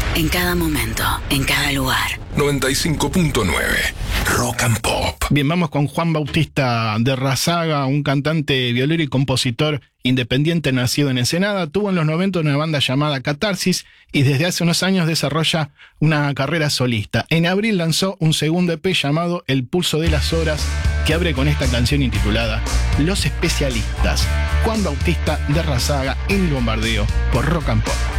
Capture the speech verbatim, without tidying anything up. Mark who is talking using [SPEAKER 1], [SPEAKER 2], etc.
[SPEAKER 1] En cada momento, en cada lugar.
[SPEAKER 2] noventa y cinco punto nueve Rock and Pop.
[SPEAKER 3] Bien, vamos con Juan Bautista de Razaga, un cantante, violero y compositor independiente nacido en Ensenada. Tuvo en los noventa una banda llamada Catarsis y desde hace unos años desarrolla una carrera solista. En abril lanzó un segundo E P llamado El Pulso de las Horas, que abre con esta canción intitulada Los Especialistas. Juan Bautista de Razaga en Bombardeo por Rock and Pop.